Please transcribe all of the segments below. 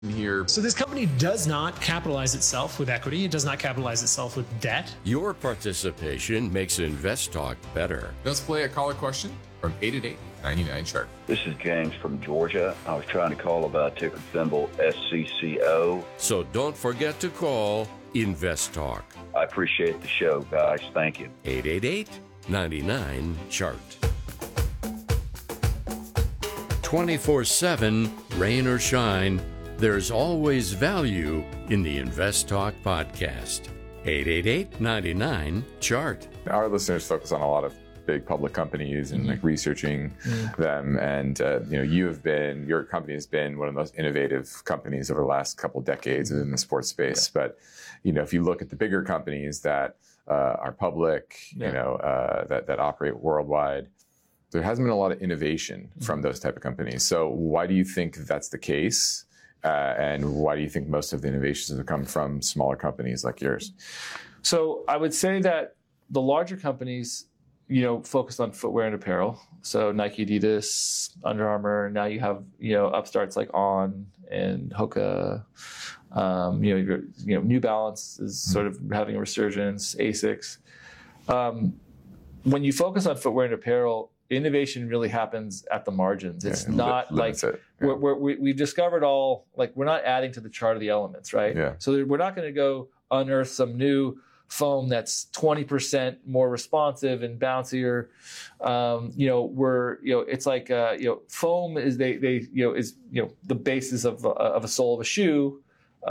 here. So this company does not capitalize itself with equity. It does not capitalize itself with debt. Your participation makes InvestTalk better. Let's play a caller question from 888-99-CHART. This is James from Georgia. I was trying to call about ticker symbol SCCO. So don't forget to call InvestTalk. I appreciate the show, guys. Thank you. 888-99-CHART. 24/7, rain or shine, there's always value in the InvestTalk podcast. 888-99-CHART. Our listeners focus on a lot of big public companies and like researching them. And, your company has been one of the most innovative companies over the last couple decades in the sports space. Yeah. But, if you look at the bigger companies that are public, that operate worldwide, there hasn't been a lot of innovation from those type of companies. So why do you think that's the case? And why do you think most of the innovations have come from smaller companies like yours? So I would say that the larger companies, focused on footwear and apparel. So Nike, Adidas, Under Armour. Now you have, upstarts like On and Hoka. New Balance is sort of having a resurgence. ASICS. When you focus on footwear and apparel, innovation really happens at the margins. It's not like we've discovered all, like we're not adding to the chart of the elements, right? Yeah. So we're not going to go unearth some new foam that's 20% more responsive and bouncier. It's like foam is the basis of a sole of a shoe.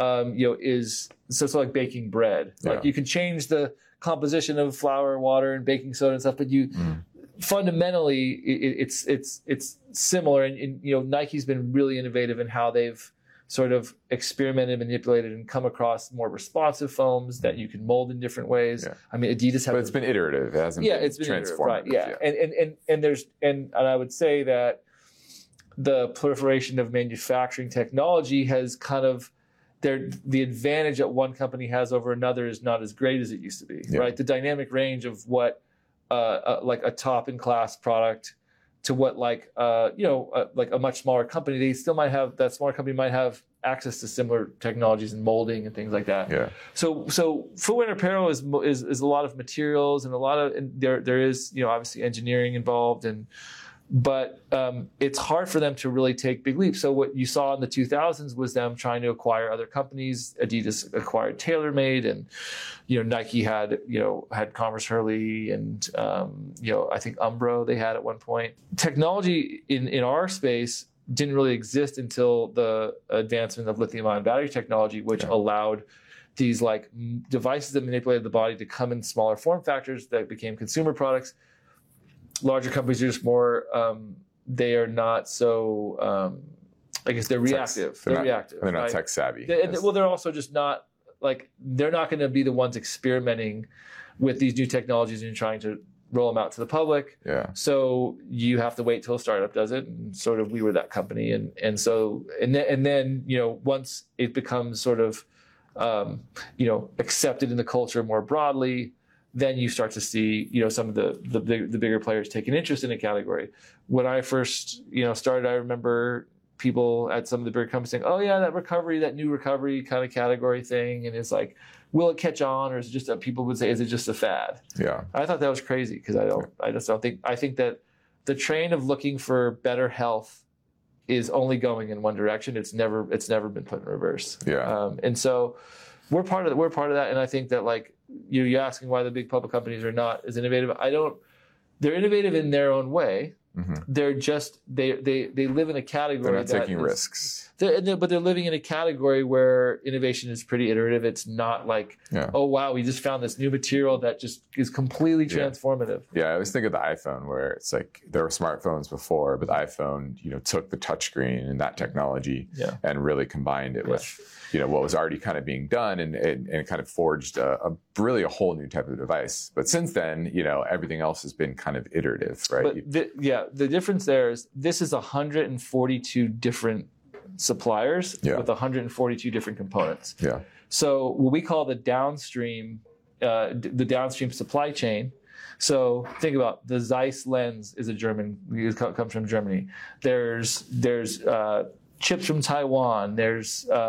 Is so like baking bread. Yeah. Like you can change the composition of flour, water, and baking soda and stuff, but fundamentally, it's similar, and Nike's been really innovative in how they've sort of experimented, manipulated, and come across more responsive foams that you can mold in different ways. Yeah. I mean, Adidas has, but it's been iterative. It hasn't been transformative. Right? Yeah, and I would say that the proliferation of manufacturing technology has kind of the advantage that one company has over another is not as great as it used to be. Yeah. Right, the dynamic range of what like a top-in-class product to what like a much smaller company, that smaller company might have access to similar technologies and molding and things like that. Yeah. So footwear and apparel is a lot of materials and there is obviously engineering involved, but it's hard for them to really take big leaps. So what you saw in the 2000s was them trying to acquire other companies. Adidas acquired TaylorMade, and Nike had Converse Hurley, and I think Umbro they had at one point. Technology in our space didn't really exist until the advancement of lithium-ion battery technology, which allowed these like devices that manipulated the body to come in smaller form factors that became consumer products. Larger companies are just more, they are not so, I guess they're reactive. They're reactive. They're not tech savvy. They're also just not, like, they're not going to be the ones experimenting with these new technologies and trying to roll them out to the public. Yeah. So you have to wait till a startup does it. And sort of we were that company. And then, once it becomes sort of, accepted in the culture more broadly, then you start to see, some of the bigger players take an interest in a category. When I first, started, I remember people at some of the bigger companies saying, "Oh yeah, that new recovery kind of category thing," and it's like, will it catch on, or is it just people would say, is it just a fad? Yeah, I thought that was crazy because I think that the train of looking for better health is only going in one direction. It's never been put in reverse. Yeah, and so we're part of that, and I think that like. You're asking why the big public companies are not as innovative. They're innovative in their own way. Mm-hmm. They're just, they live in a category. They're not taking risks. But they're living in a category where innovation is pretty iterative. It's not like, oh wow, we just found this new material that just is completely transformative. Yeah, I always think of the iPhone, where it's like there were smartphones before, but the iPhone, took the touchscreen and that technology and really combined it with what was already kind of being done and kind of forged a really a whole new type of device. But since then, everything else has been kind of iterative, right? But the difference there is this is 142 different suppliers with 142 different components. Yeah. So what we call the downstream supply chain. So think about the Zeiss lens is comes from Germany. There's chips from Taiwan. There's